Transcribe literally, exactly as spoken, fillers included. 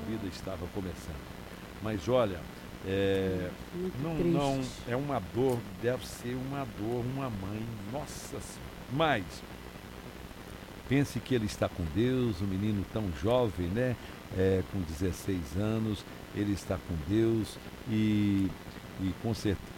vida estava começando. Mas olha, é, Muito não, triste. não, é uma dor, deve ser uma dor, uma mãe, nossa senhora. Mas pense que ele está com Deus, um menino tão jovem, né? É, com dezesseis anos, ele está com Deus e, e com certeza